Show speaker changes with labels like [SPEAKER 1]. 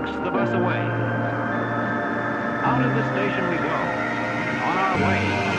[SPEAKER 1] takes the bus away. Out of the station we go, on our way